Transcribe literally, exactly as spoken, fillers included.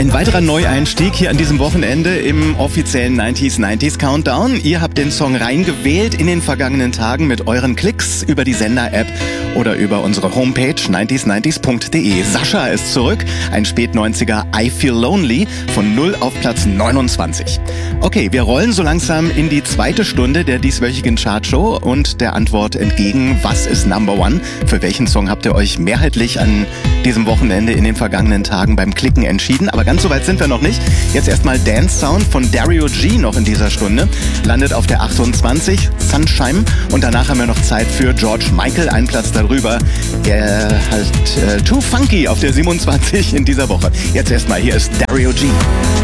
Ein weiterer Neueinstieg hier an diesem Wochenende im offiziellen neunzig neunzig Countdown. Ihr habt den Song reingewählt in den vergangenen Tagen mit euren Klicks über die Sender-App oder über unsere Homepage neunzig neunzig punkt de. Sascha ist zurück, ein Spät-neunziger I Feel Lonely von null auf Platz neunundzwanzig. Okay, wir rollen so langsam in die zweite Stunde der dieswöchigen Chartshow und der Antwort entgegen, was ist Number One? Für welchen Song habt ihr euch mehrheitlich an diesem Wochenende in den vergangenen Tagen beim Klicken entschieden? Aber ganz so weit sind wir noch nicht. Jetzt erstmal Dance Sound von Dario G noch in dieser Stunde. Landet auf der achtundzwanzig, Sunshine. Und danach haben wir noch Zeit für George Michael, einen Platz darüber. Der hat äh, Too Funky auf der siebenundzwanzig in dieser Woche. Jetzt erstmal, hier ist Dario G.